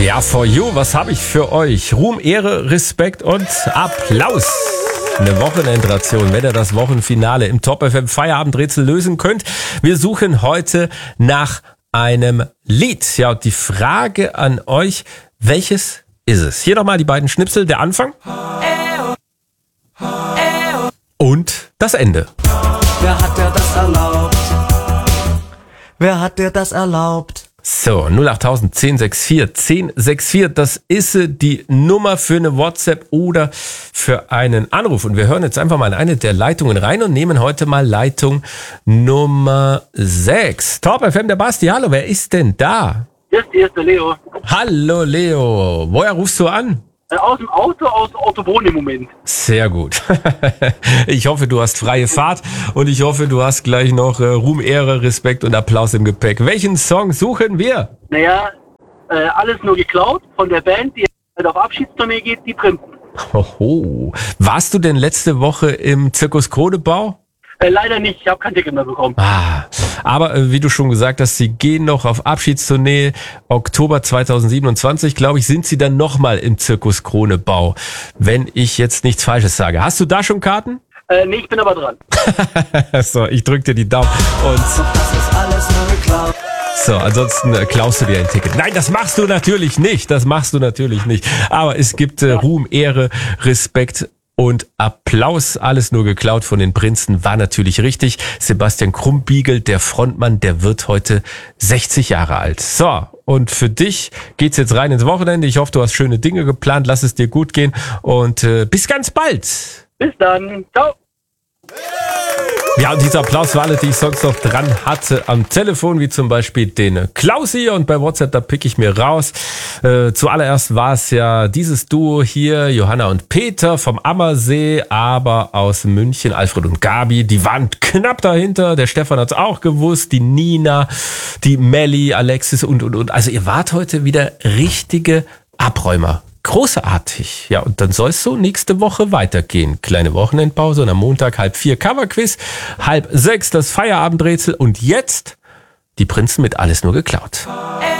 Ja, for you, was habe ich für euch? Ruhm, Ehre, Respekt und Applaus. Eine Wochenendration, wenn ihr das Wochenfinale im Top FM Feierabendrätsel lösen könnt. Wir suchen heute nach einem Lied. Ja, und die Frage an euch, welches ist es? Hier nochmal die beiden Schnipsel, der Anfang und das Ende. Wer hat dir das erlaubt? Wer hat dir das erlaubt? So, 08000 1064 1064, das ist die Nummer für eine WhatsApp oder für einen Anruf. Und wir hören jetzt einfach mal in eine der Leitungen rein und nehmen heute mal Leitung Nummer 6. Top FM, der Basti, hallo, wer ist denn da? Hier ist der Leo. Hallo Leo, woher rufst du an? Aus dem Auto, aus Autobahn im Moment. Sehr gut. Ich hoffe, du hast freie Fahrt und ich hoffe, du hast gleich noch Ruhm, Ehre, Respekt und Applaus im Gepäck. Welchen Song suchen wir? Naja, alles nur geklaut von der Band, die auf Abschiedstournee geht, die Prinzen. Hoho. Warst du denn letzte Woche im Zirkus Kodebau? Leider nicht, ich habe kein Ticket mehr bekommen. Aber wie du schon gesagt hast, sie gehen noch auf Abschiedstournee. Oktober 2027, glaube ich, sind sie dann nochmal im Zirkus Kronebau, wenn ich jetzt nichts Falsches sage. Hast du da schon Karten? Nee, ich bin aber dran. So, ich drück dir die Daumen und Das ist alles nur geklaut. so, ansonsten klaust du dir ein Ticket. Nein, das machst du natürlich nicht. Aber es gibt Ruhm, Ehre, Respekt und Applaus. Alles nur geklaut von den Prinzen, war natürlich richtig. Sebastian Krumbiegel, der Frontmann, der wird heute 60 Jahre alt. So, und für dich geht's jetzt rein ins Wochenende. Ich hoffe, du hast schöne Dinge geplant. Lass es dir gut gehen und bis ganz bald. Bis dann. Ciao. Ja, und dieser Applaus für alle, die ich sonst noch dran hatte am Telefon, wie zum Beispiel den Klaus hier, und bei WhatsApp, da pick ich mir raus. Zuallererst war es ja dieses Duo hier, Johanna und Peter vom Ammersee, aber aus München, Alfred und Gabi, die waren knapp dahinter, der Stefan hat's auch gewusst, die Nina, die Melli, Alexis und. Also ihr wart heute wieder richtige Abräumer. Großartig. Ja, und dann soll es so nächste Woche weitergehen. Kleine Wochenendpause und am Montag 5:30 Coverquiz, 5:30 das Feierabendrätsel und jetzt die Prinzen mit Alles nur geklaut.